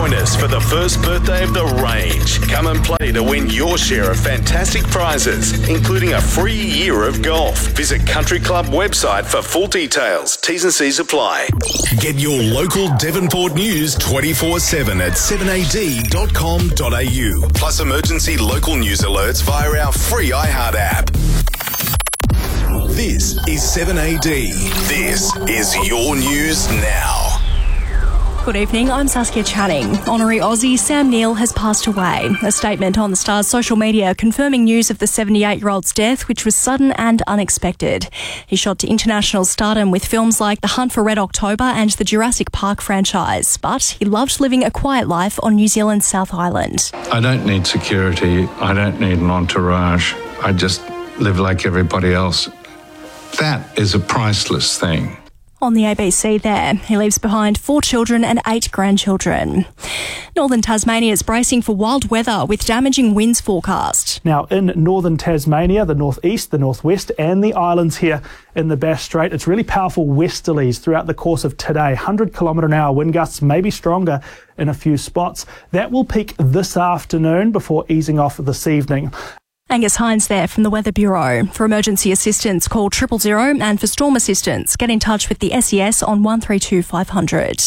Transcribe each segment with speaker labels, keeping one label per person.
Speaker 1: Join us for the first birthday of the range. Come and play to win your share of fantastic prizes, including a free year of golf. Visit Country Club website for full details. T's and C's apply. Get your local Devonport news 24/7 at 7ad.com.au. Plus emergency local news alerts via our free iHeart app. This is 7AD. This is your news now.
Speaker 2: Good evening, I'm Saskia Channing. Honorary Aussie Sam Neill has passed away. A statement on the Star's social media confirming news of the 78-year-old's death, which was sudden and unexpected. He shot to international stardom with films like The Hunt for Red October and the Jurassic Park franchise, but he loved living a quiet life on New Zealand's South Island.
Speaker 3: I don't need security. I don't need an entourage. I just live like everybody else. That is a priceless thing.
Speaker 2: On the ABC there, he leaves behind 4 children and 8 grandchildren. Northern Tasmania is bracing for wild weather with damaging winds forecast.
Speaker 4: Now, in northern Tasmania, the northeast, the northwest and the islands here in the Bass Strait, it's really powerful westerlies throughout the course of today. 100km/h wind gusts may be stronger in a few spots. That will peak this afternoon before easing off this evening.
Speaker 2: Angus Hines there from the Weather Bureau. For emergency assistance, call 000, and for storm assistance, get in touch with the SES on 132 500.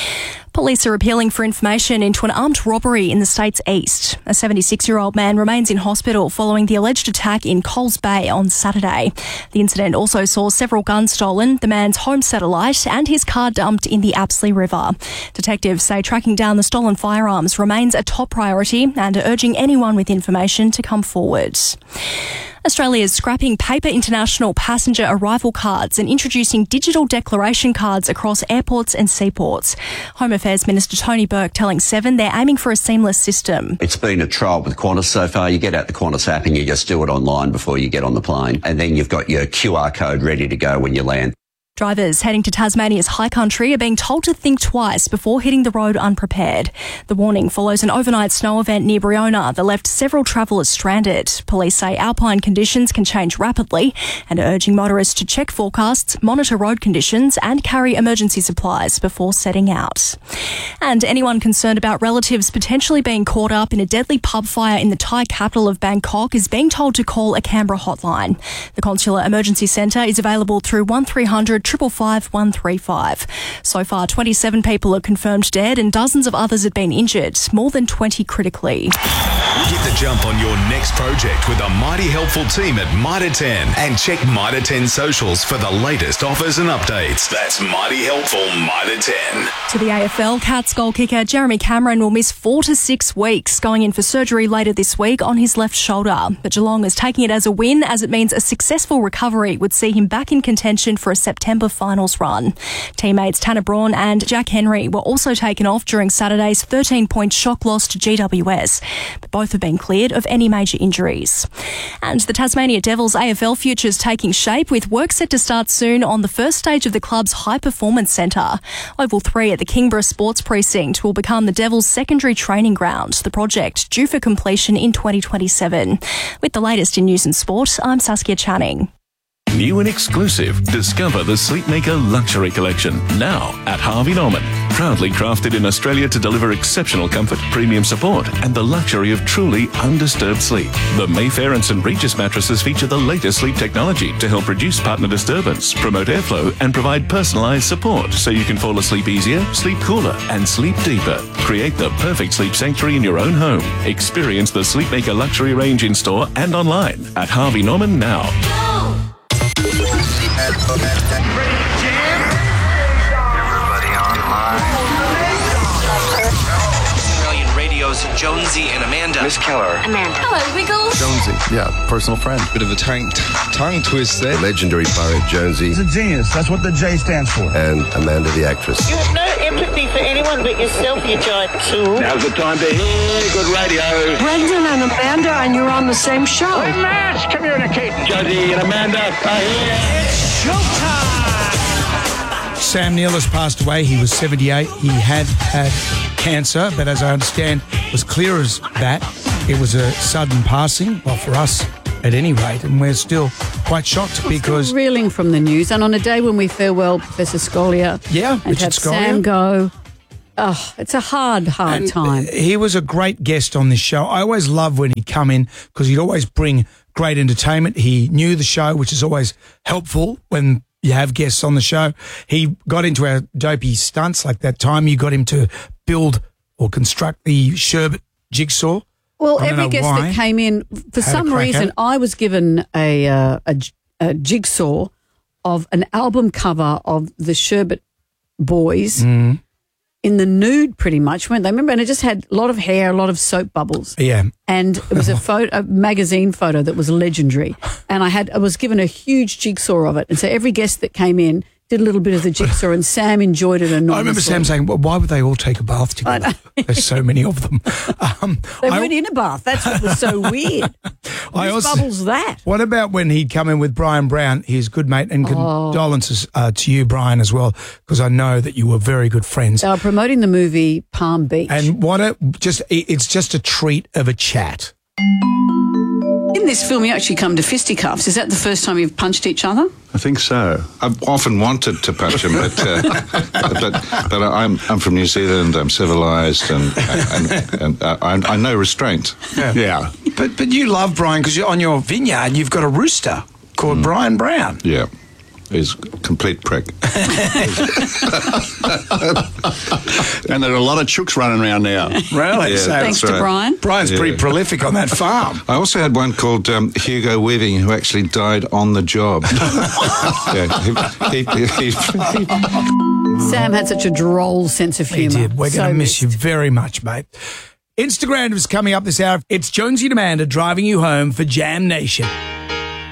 Speaker 2: Police are appealing for information into an armed robbery in the state's east. A 76-year-old man remains in hospital following the alleged attack in Coles Bay on Saturday. The incident also saw several guns stolen, the man's home satellite and his car dumped in the Apsley River. Detectives say tracking down the stolen firearms remains a top priority and are urging anyone with information to come forward. Australia is scrapping paper international passenger arrival cards and introducing digital declaration cards across airports and seaports. Home Affairs Minister Tony Burke telling Seven they're aiming for a seamless system.
Speaker 5: It's been a trial with Qantas so far. You get out the Qantas app and you just do it online before you get on the plane. And then you've got your QR code ready to go when you land.
Speaker 2: Drivers heading to Tasmania's high country are being told to think twice before hitting the road unprepared. The warning follows an overnight snow event near Breona that left several travellers stranded. Police say alpine conditions can change rapidly and are urging motorists to check forecasts, monitor road conditions and carry emergency supplies before setting out. And anyone concerned about relatives potentially being caught up in a deadly pub fire in the Thai capital of Bangkok is being told to call a Canberra hotline. The Consular Emergency Centre is available through 1300 555 135. So far, 27 people are confirmed dead and dozens of others have been injured, more than 20 critically.
Speaker 1: Get the jump on your next project with a mighty helpful team at Mitre 10 and check Mitre 10 socials for the latest offers and updates. That's mighty helpful Mitre 10.
Speaker 2: To the AFL, Cats goal kicker Jeremy Cameron will miss 4 to 6 weeks, going in for surgery later this week on his left shoulder. But Geelong is taking it as a win, as it means a successful recovery would see him back in contention for a September finals run. Teammates Tanner Braun and Jack Henry were also taken off during Saturday's 13-point shock loss to GWS, but both have been cleared of any major injuries. And the Tasmania Devils AFL future's taking shape, with work set to start soon on the first stage of the club's High Performance Centre. Oval 3 at the Kingborough Sports Precinct will become the Devils' secondary training ground, the project due for completion in 2027. With the latest in news and sport, I'm Saskia Channing.
Speaker 6: New and exclusive, discover the Sleepmaker Luxury Collection, now at Harvey Norman. Proudly crafted in Australia to deliver exceptional comfort, premium support and the luxury of truly undisturbed sleep. The Mayfair and St Regis mattresses feature the latest sleep technology to help reduce partner disturbance, promote airflow and provide personalised support so you can fall asleep easier, sleep cooler and sleep deeper. Create the perfect sleep sanctuary in your own home. Experience the Sleepmaker Luxury range in store and online at Harvey Norman now.
Speaker 7: Everybody online.
Speaker 8: Australian Radio's Jonesy and Amanda.
Speaker 7: Miss Keller.
Speaker 9: Amanda. Hello, Wiggles.
Speaker 10: Jonesy, yeah, personal friend.
Speaker 11: Bit of a tongue twist there.
Speaker 10: Legendary poet Jonesy.
Speaker 12: He's a genius. That's what the J stands for.
Speaker 10: And Amanda the actress.
Speaker 13: You have no empathy for anyone but yourself, you giant tool.
Speaker 14: Now's the time to hear good radio.
Speaker 9: Brendan and Amanda, and you're on the same show.
Speaker 14: We're mass communicating. Jonesy and Amanda are here.
Speaker 15: It's showtime! Sam Neill has passed away. He was 78. He had cancer, but as I understand, was clear as that. It was a sudden passing, well, for us at any rate, and we're still quite shocked because...
Speaker 16: Still reeling from the news, and on a day when we farewell Professor Scolia
Speaker 15: and
Speaker 16: Richard
Speaker 15: have
Speaker 16: Scolia. Sam go, it's a hard time.
Speaker 15: He was a great guest on this show. I always loved when he'd come in because he'd always bring great entertainment. He knew the show, which is always helpful when you have guests on the show. He got into our dopey stunts, like that time you got him to build or construct the sherbet jigsaw.
Speaker 16: Well, every guest that came in, for some reason, I was given a jigsaw of an album cover of the Sherbet Boys in the nude, pretty much, weren't they? Remember, and it just had a lot of hair, a lot of soap bubbles.
Speaker 15: Yeah.
Speaker 16: And it was a magazine photo that was legendary. And I was given a huge jigsaw of it. And so every guest that came in did a little bit of the jigsaw, and Sam enjoyed it enormously.
Speaker 15: I remember Sam saying, well, why would they all take a bath together? There's so many of them.
Speaker 16: They weren't in a bath. That's what was so weird. Whose bubble's that?
Speaker 15: What about when he'd come in with Brian Brown, his good mate, and condolences to you, Brian, as well, because I know that you were very good friends.
Speaker 16: They were promoting the movie Palm Beach.
Speaker 15: And it's just a treat of a chat.
Speaker 16: In this film, you actually come to fisticuffs. Is that the first time you've punched each other?
Speaker 3: I think so. I've often wanted to punch him, but I'm from New Zealand. I'm civilised, and I know restraint. Yeah.
Speaker 17: But you love Brian because on your vineyard you've got a rooster called Brian Brown.
Speaker 3: Yeah. He's a complete prick.
Speaker 18: And there are a lot of chooks running around now.
Speaker 17: Really?
Speaker 3: Yeah,
Speaker 17: so
Speaker 16: thanks to Brian.
Speaker 17: Brian's pretty prolific on that farm.
Speaker 3: I also had one called Hugo Weaving, who actually died on the job.
Speaker 16: Sam had such a droll sense of humour.
Speaker 15: He did. We're going to miss you very much, mate. Instagram is coming up this hour. It's Jonesy and Amanda driving you home for Jam Nation.